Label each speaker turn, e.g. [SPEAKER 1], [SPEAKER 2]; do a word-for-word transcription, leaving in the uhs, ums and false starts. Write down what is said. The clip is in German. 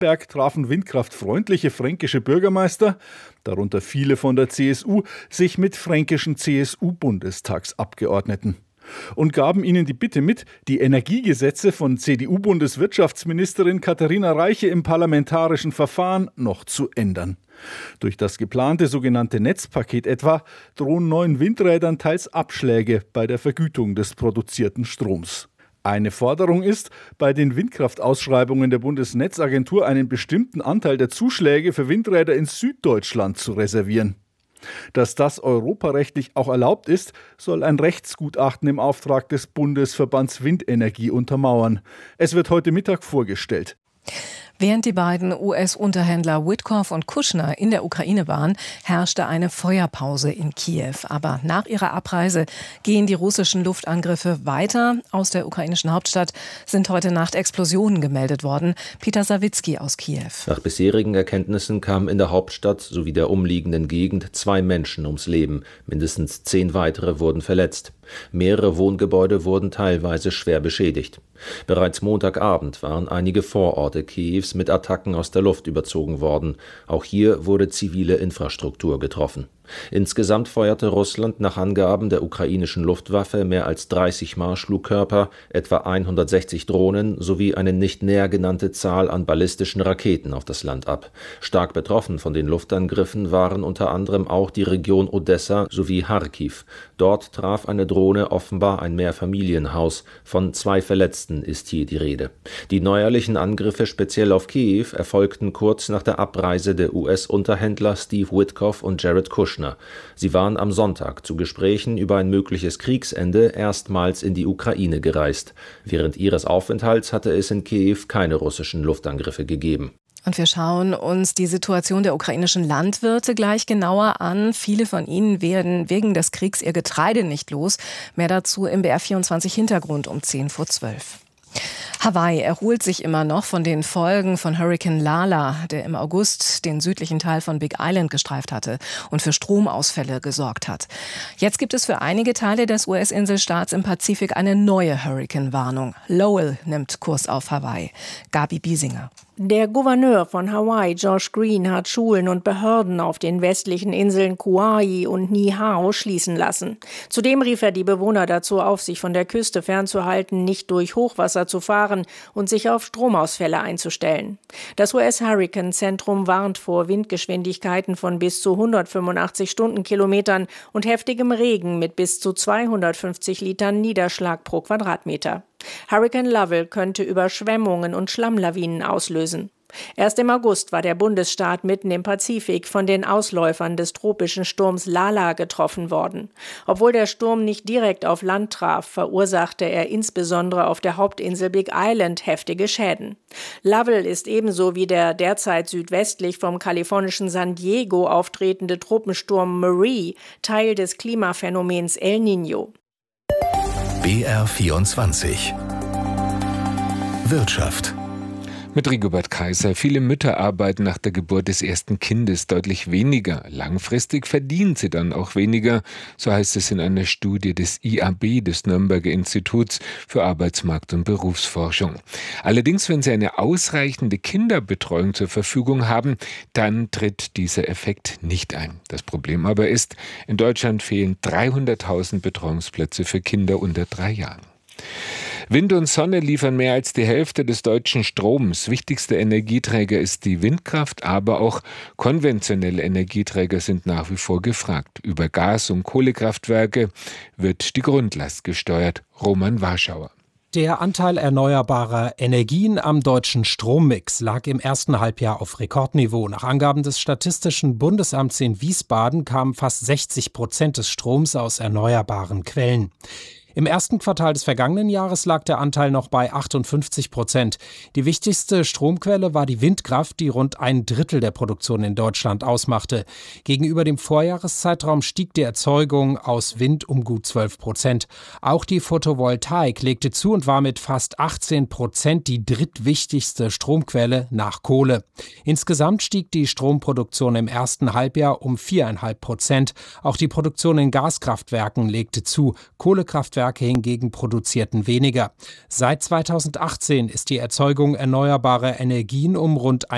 [SPEAKER 1] Achtberg trafen windkraftfreundliche fränkische Bürgermeister, darunter viele von der C S U, sich mit fränkischen C S U-Bundestagsabgeordneten und gaben ihnen die Bitte mit, die Energiegesetze von C D U-Bundeswirtschaftsministerin Katharina Reiche im parlamentarischen Verfahren noch zu ändern. Durch das geplante sogenannte Netzpaket etwa drohen neuen Windrädern teils Abschläge bei der Vergütung des produzierten Stroms. Eine Forderung ist, bei den Windkraftausschreibungen der Bundesnetzagentur einen bestimmten Anteil der Zuschläge für Windräder in Süddeutschland zu reservieren. Dass das europarechtlich auch erlaubt ist, soll ein Rechtsgutachten im Auftrag des Bundesverbands Windenergie untermauern. Es wird heute Mittag vorgestellt.
[SPEAKER 2] Während die beiden U S-Unterhändler Witkoff und Kushner in der Ukraine waren, herrschte eine Feuerpause in Kiew. Aber nach ihrer Abreise gehen die russischen Luftangriffe weiter. Aus der ukrainischen Hauptstadt sind heute Nacht Explosionen gemeldet worden. Peter Sawicki aus Kiew.
[SPEAKER 3] Nach bisherigen Erkenntnissen kamen in der Hauptstadt sowie der umliegenden Gegend zwei Menschen ums Leben. Mindestens zehn weitere wurden verletzt. Mehrere Wohngebäude wurden teilweise schwer beschädigt. Bereits Montagabend waren einige Vororte Kiews mit Attacken aus der Luft überzogen worden. Auch hier wurde zivile Infrastruktur getroffen. Insgesamt feuerte Russland nach Angaben der ukrainischen Luftwaffe mehr als dreißig Marschflugkörper, etwa hundertsechzig Drohnen sowie eine nicht näher genannte Zahl an ballistischen Raketen auf das Land ab. Stark betroffen von den Luftangriffen waren unter anderem auch die Region Odessa sowie Charkiw. Dort traf eine Drohne offenbar ein Mehrfamilienhaus. Von zwei Verletzten ist hier die Rede. Die neuerlichen Angriffe speziell auf Kiew erfolgten kurz nach der Abreise der U S-Unterhändler Steve Witkoff und Jared Kushner. Sie waren am Sonntag zu Gesprächen über ein mögliches Kriegsende erstmals in die Ukraine gereist. Während ihres Aufenthalts hatte es in Kiew keine russischen Luftangriffe gegeben.
[SPEAKER 2] Und wir schauen uns die Situation der ukrainischen Landwirte gleich genauer an. Viele von ihnen werden wegen des Kriegs ihr Getreide nicht los. Mehr dazu im B R vierundzwanzig Hintergrund um zehn vor zwölf. Hawaii erholt sich immer noch von den Folgen von Hurrikan Lala, der im August den südlichen Teil von Big Island gestreift hatte und für Stromausfälle gesorgt hat. Jetzt gibt es für einige Teile des U S-Inselstaats im Pazifik eine neue Hurrikanwarnung. Lowell nimmt Kurs auf Hawaii. Gabi Biesinger.
[SPEAKER 4] Der Gouverneur von Hawaii, Josh Green, hat Schulen und Behörden auf den westlichen Inseln Kauai und Niihau schließen lassen. Zudem rief er die Bewohner dazu auf, sich von der Küste fernzuhalten, nicht durch Hochwasser zu fahren und sich auf Stromausfälle einzustellen. Das U S-Hurrikan-Zentrum warnt vor Windgeschwindigkeiten von bis zu hundertfünfundachtzig Stundenkilometern und heftigem Regen mit bis zu zweihundertfünfzig Litern Niederschlag pro Quadratmeter. Hurrikan Lovell könnte Überschwemmungen und Schlammlawinen auslösen. Erst im August war der Bundesstaat mitten im Pazifik von den Ausläufern des tropischen Sturms Lala getroffen worden. Obwohl der Sturm nicht direkt auf Land traf, verursachte er insbesondere auf der Hauptinsel Big Island heftige Schäden. Lovell ist ebenso wie der derzeit südwestlich vom kalifornischen San Diego auftretende Tropensturm Marie Teil des Klimaphänomens El Niño.
[SPEAKER 5] B R vierundzwanzig Wirtschaft.
[SPEAKER 6] Mit Rigobert Kaiser. Viele Mütter arbeiten nach der Geburt des ersten Kindes deutlich weniger. Langfristig verdienen sie dann auch weniger. So heißt es in einer Studie des I A B, des Nürnberger Instituts für Arbeitsmarkt- und Berufsforschung. Allerdings, wenn sie eine ausreichende Kinderbetreuung zur Verfügung haben, dann tritt dieser Effekt nicht ein. Das Problem aber ist, in Deutschland fehlen dreihunderttausend Betreuungsplätze für Kinder unter drei Jahren. Wind und Sonne liefern mehr als die Hälfte des deutschen Stroms. Wichtigster Energieträger ist die Windkraft, aber auch konventionelle Energieträger sind nach wie vor gefragt. Über Gas- und Kohlekraftwerke wird die Grundlast gesteuert. Roman Warschauer.
[SPEAKER 7] Der Anteil erneuerbarer Energien am deutschen Strommix lag im ersten Halbjahr auf Rekordniveau. Nach Angaben des Statistischen Bundesamts in Wiesbaden kamen fast sechzig Prozent des Stroms aus erneuerbaren Quellen. Im ersten Quartal des vergangenen Jahres lag der Anteil noch bei achtundfünfzig Prozent. Die wichtigste Stromquelle war die Windkraft, die rund ein Drittel der Produktion in Deutschland ausmachte. Gegenüber dem Vorjahreszeitraum stieg die Erzeugung aus Wind um gut zwölf Prozent. Auch die Photovoltaik legte zu und war mit fast achtzehn Prozent die drittwichtigste Stromquelle nach Kohle. Insgesamt stieg die Stromproduktion im ersten Halbjahr um vier Komma fünf Prozent. Auch die Produktion in Gaskraftwerken legte zu. Kohlekraftwerke hingegen produzierten weniger. Seit zweitausendachtzehn ist die Erzeugung erneuerbarer Energien um rund